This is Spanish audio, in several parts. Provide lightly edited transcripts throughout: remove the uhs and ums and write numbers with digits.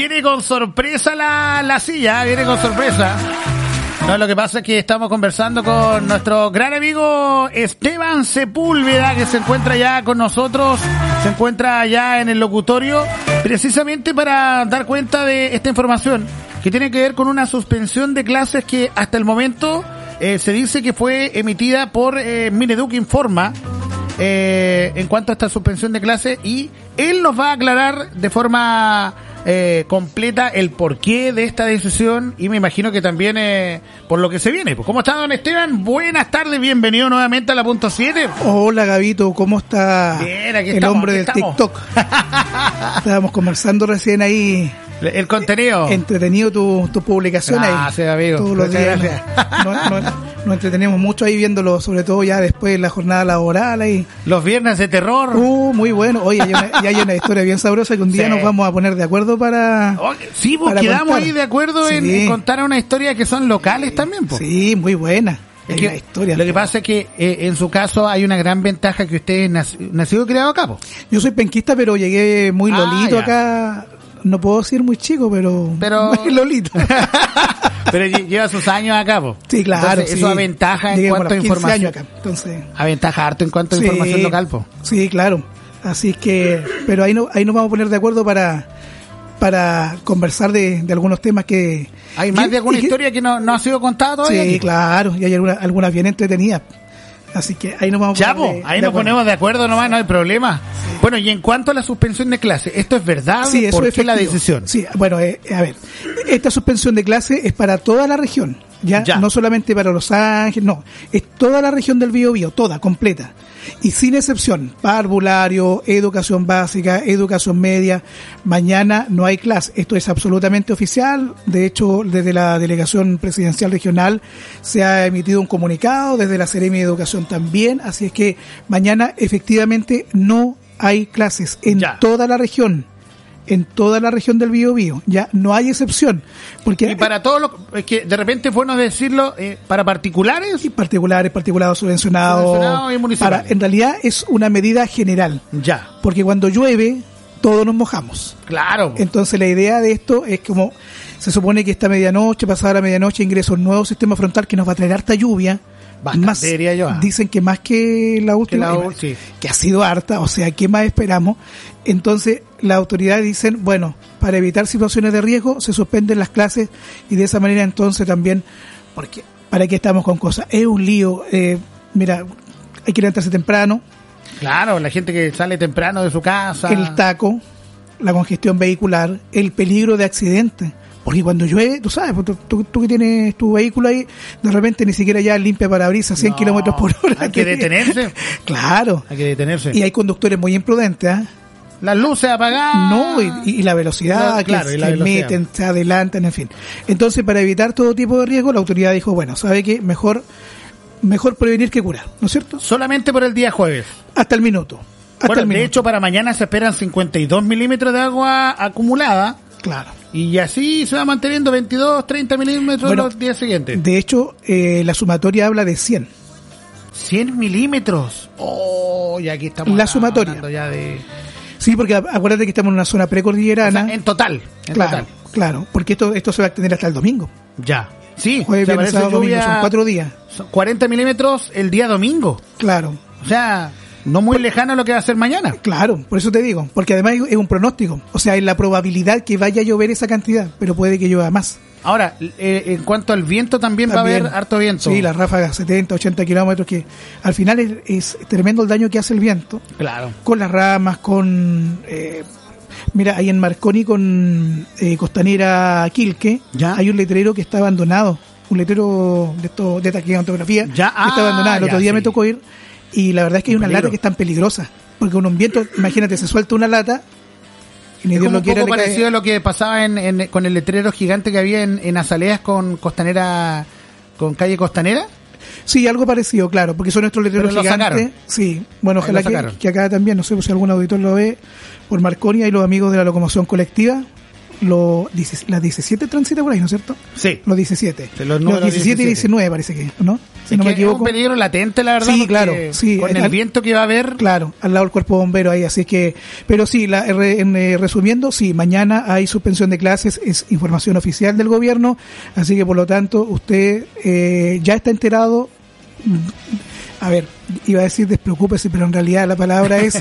Viene con sorpresa la silla, viene con sorpresa. No, lo que pasa es que estamos conversando con nuestro gran amigo Esteban Sepúlveda, que se encuentra ya con nosotros, se encuentra ya en el locutorio, precisamente para dar cuenta de esta información, que tiene que ver con una suspensión de clases que hasta el momento se dice que fue emitida por Mineduc Informa, en cuanto a esta suspensión de clases, y él nos va a aclarar de forma completa el porqué de esta decisión, y me imagino que también por lo que se viene. ¿Cómo está, don Esteban? Buenas tardes, bienvenido nuevamente a la punto 7. Hola, Gabito, ¿cómo está? Bien, aquí el estamos, hombre del TikTok? Estábamos conversando recién ahí. El contenido. Entretenido tu publicación ahí. Sí, amigo. Todos los días. Nos entretenemos mucho ahí viéndolo, sobre todo ya después de la jornada laboral ahí. Los viernes de terror. Muy bueno. Oye, ya hay una historia bien sabrosa que un día nos vamos a poner de acuerdo para... Sí, pues quedamos contar ahí de acuerdo en contar una historia que son locales también, pues. Sí, muy buena. Es que historia, lo que pasa es que en su caso hay una gran ventaja, que usted es nacido y criado acá, po. Yo soy penquista, pero llegué muy lolito acá. No puedo decir muy chico, pero muy lolito. Pero lleva sus años acá, po. Sí, claro. Entonces, sí. Eso aventaja en cuanto a información. Años acá, entonces. Aventaja harto en cuanto a información local, po. Sí, claro. Así es que, pero ahí nos vamos a poner de acuerdo para conversar de algunos temas que... ¿Hay más de alguna historia que no ha sido contada todavía? Sí, claro, y hay algunas bien entretenidas. Así que ahí nos vamos a poner ahí nos ponemos de acuerdo nomás, no hay problema. Sí. Bueno, y en cuanto a la suspensión de clase, ¿esto es verdad? Sí, eso ¿Por es qué efectivo. La decisión? Sí, bueno, a ver, esta suspensión de clase es para toda la región, ya no solamente para Los Ángeles, no, es toda la región del Biobío, toda, completa. Y sin excepción, parvulario, educación básica, educación media, mañana no hay clase. Esto es absolutamente oficial. De hecho, desde la Delegación Presidencial Regional se ha emitido un comunicado, desde la Seremi de Educación también. Así es que mañana efectivamente no hay clases en toda la región. En toda la región del Biobío, ya no hay excepción. Porque y para todos los, es que de repente es bueno decirlo, para particulares. Sí, particulares, subvencionados y municipales. En realidad es una medida general. Ya. Porque cuando llueve, todos nos mojamos. Claro. Entonces la idea de esto es como, se supone que esta medianoche, pasada la medianoche, ingresa un nuevo sistema frontal que nos va a traer harta lluvia. Más, diría yo. Dicen que más que la última, que ha sido harta, o sea, ¿qué más esperamos? Entonces, las autoridades dicen, bueno, para evitar situaciones de riesgo, se suspenden las clases, y de esa manera entonces también, porque ¿para qué estamos con cosas? Es un lío, mira, hay que levantarse temprano. Claro, la gente que sale temprano de su casa. El taco, la congestión vehicular, el peligro de accidentes. Porque cuando llueve, tú sabes, tú que tienes tu vehículo ahí, de repente ni siquiera ya limpia parabrisas 100 kilómetros por hora. Hay que detenerse. Claro. Hay que detenerse. Y hay conductores muy imprudentes, ¿eh? Las luces apagadas. No, y la velocidad que emiten, se adelantan, en fin. Entonces, para evitar todo tipo de riesgo, la autoridad dijo, bueno, ¿sabe qué? Mejor prevenir que curar, ¿no es cierto? Solamente por el día jueves. Hasta el minuto. De hecho, para mañana se esperan 52 milímetros de agua acumulada. Claro. Y así se va manteniendo 22, 30 milímetros los días siguientes. De hecho, la sumatoria habla de 100. 100 milímetros. Oh, y aquí estamos. La sumatoria. Ya de... Sí, porque acuérdate que estamos en una zona precordillerana. O sea, en total. Claro, porque esto se va a extender hasta el domingo. Ya. Sí. Jueves, viernes, sábado, domingo, son 4 días. Son 40 milímetros el día domingo. Claro. O sea... No muy lejano a lo que va a ser mañana. Claro, por eso te digo, porque además es un pronóstico, o sea, es la probabilidad que vaya a llover esa cantidad, pero puede que llueva más. Ahora, en cuanto al viento también va a haber harto viento. Sí, las ráfagas 70, 80 kilómetros, que al final es tremendo el daño que hace el viento. Claro. Con las ramas, mira, ahí en Marconi con Costanera Quilque, hay un letrero que está abandonado, un letrero de taquigantografía que está abandonado. El otro día me tocó ir. Y la verdad es que hay unas latas que están peligrosas, porque con un viento, imagínate, se suelta una lata y ni Dios lo quiera. Es un poco parecido a lo que pasaba con el letrero gigante que había en Azaleas con Costanera, con calle Costanera. Sí, algo parecido, claro, porque son nuestros letreros gigantes. Sí, bueno, ojalá que acá también, no sé si algún auditor lo ve, por Marconi, hay los amigos de la locomoción colectiva, las 17 transita por ahí, ¿no es cierto? Sí. Los 17. Los 17 y 19 parece que, ¿no? Si no me equivoco. Es un peligro latente, la verdad. Sí, claro. Sí, con el viento que va a haber. Claro, al lado del cuerpo bombero ahí, así que... Pero sí, resumiendo, sí, mañana hay suspensión de clases, es información oficial del gobierno, así que por lo tanto usted ya está enterado. A ver, iba a decir despreocúpese, pero en realidad la palabra es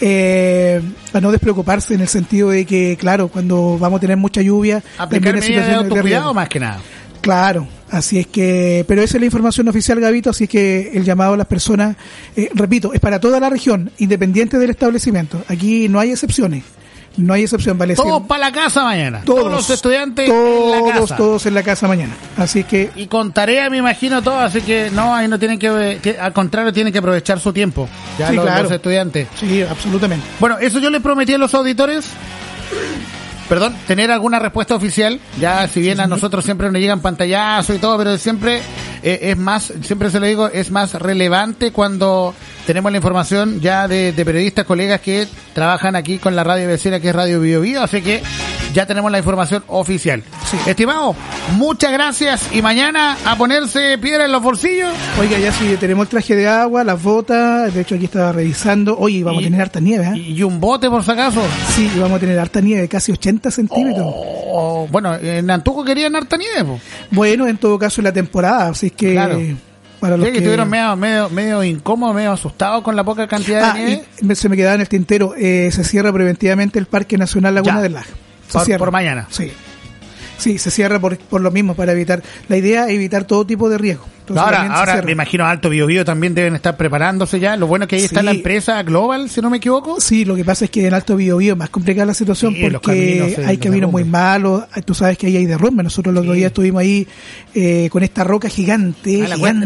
a no despreocuparse, en el sentido de que, claro, cuando vamos a tener mucha lluvia, aplicar medidas de autocuidado más que nada. Claro, así es que, pero esa es la información oficial, Gabito, así es que el llamado a las personas, repito, es para toda la región, independiente del establecimiento. Aquí no hay excepciones. No hay excepción, vale. Todos para la casa mañana. Todos los estudiantes en la casa. Todos en la casa mañana. Así que... Y con tarea, me imagino, todo. Así que no, ahí no tienen que al contrario, tienen que aprovechar su tiempo. Ya sí, los estudiantes. Sí, absolutamente. Bueno, eso yo les prometí a los auditores. Perdón, tener alguna respuesta oficial. Ya, si bien a nosotros siempre nos llegan pantallazos y todo, pero siempre siempre se lo digo, es más relevante cuando tenemos la información ya de periodistas, colegas que trabajan aquí con la radio vecina, que es Radio Bio Bio, así que ya tenemos la información oficial. Sí. Estimado, muchas gracias, y mañana a ponerse piedra en los bolsillos. Oiga, ya sí, tenemos el traje de agua, las botas, de hecho aquí estaba revisando. Oye, vamos a tener harta nieve, ¿eh? ¿Y un bote por si acaso? Sí, vamos a tener harta nieve, casi 80 centímetros. Bueno, en Antuco querían harta nieve, po. Bueno, en todo caso en la temporada, así que... Claro. Para los que estuvieron medio incómodos, medio asustados con la poca cantidad de nieve. Y se me quedaba en el tintero, se cierra preventivamente el Parque Nacional Laguna del Lago. Por mañana. Sí, se cierra por lo mismo, para evitar. La idea es evitar todo tipo de riesgo. Entonces, ahora me imagino Alto Bio Bio también deben estar preparándose ya. Lo bueno es que ahí está la empresa Global, si no me equivoco. Sí, lo que pasa es que en Alto Bio Bio es más complicada la situación, porque hay caminos muy malos. Tú sabes que ahí hay derrumbe. Nosotros el otro día estuvimos ahí con esta roca gigante.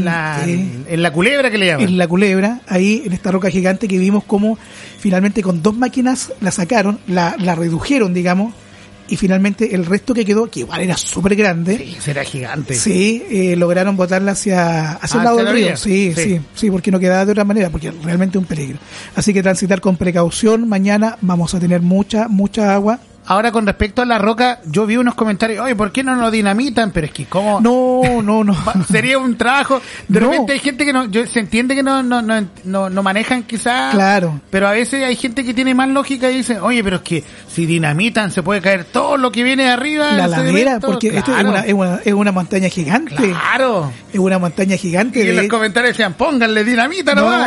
En la culebra que le llaman. En la culebra, ahí en esta roca gigante, que vimos cómo finalmente con 2 máquinas la sacaron, la redujeron, digamos. Y finalmente el resto que quedó, que igual era súper grande. Sí, será gigante. Sí, lograron botarla hacia el lado del río. Sí, porque no quedaba de otra manera, porque realmente es un peligro. Así que transitar con precaución. Mañana vamos a tener mucha agua. Ahora, con respecto a la roca, yo vi unos comentarios, oye, ¿por qué no lo dinamitan? Pero es que, ¿cómo? No. Sería un trabajo. De repente hay gente que se entiende que no manejan quizás. Claro. Pero a veces hay gente que tiene más lógica y dice, oye, pero es que si dinamitan se puede caer todo lo que viene de arriba. La ladera, porque esto es una montaña gigante. Claro. Es una montaña gigante. Y en los comentarios decían, pónganle dinamita nomás.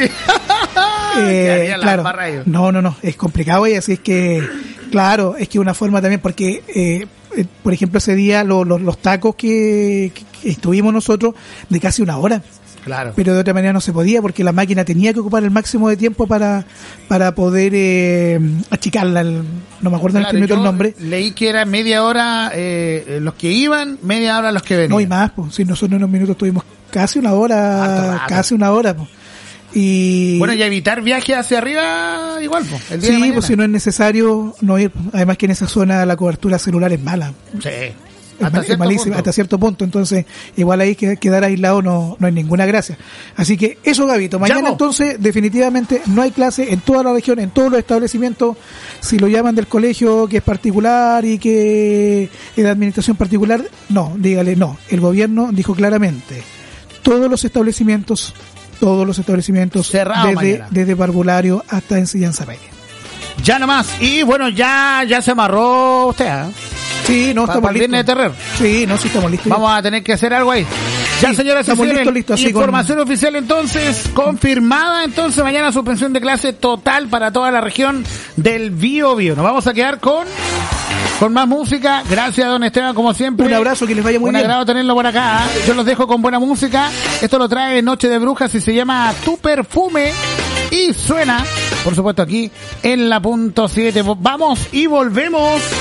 Claro. No, es complicado, y así es que... Claro, es que una forma también, porque, por ejemplo, ese día los tacos que estuvimos nosotros de casi 1 hora. Claro. Pero de otra manera no se podía, porque la máquina tenía que ocupar el máximo de tiempo para poder achicarla. No me acuerdo en este minuto el nombre. Leí que era media hora los que iban, media hora los que venían. No, y más, pues. Si nosotros en unos minutos tuvimos casi 1 hora, pues. Y bueno, y evitar viajes hacia arriba igual, pues, el día de sí, mañana. Pues si no es necesario no ir. Además que en esa zona la cobertura celular es mala. Sí. Es malísima hasta cierto punto. Entonces, igual ahí quedar aislado no hay ninguna gracia. Así que eso, Gabito. Mañana entonces definitivamente no hay clase en toda la región, en todos los establecimientos. Si lo llaman del colegio que es particular y que es de administración particular, no, dígale no. El gobierno dijo claramente, todos los establecimientos cerrado desde parvulario hasta enseñanza media. Ya nomás. Y bueno, ya se amarró usted, ¿eh? Sí, no, estamos listos. Viernes de terror. Sí, no, sí estamos listos. Vamos a tener que hacer algo ahí. Ya, señoras y señores, listos, información oficial entonces, confirmada. Entonces, mañana suspensión de clase total para toda la región del Bio Bio. Nos vamos a quedar con más música. Gracias, don Esteban, como siempre. Un abrazo, que les vaya muy bien. Un agrado tenerlo por acá. Yo los dejo con buena música. Esto lo trae Noche de Brujas y se llama Tu Perfume. Y suena, por supuesto, aquí en la .7. Vamos y volvemos.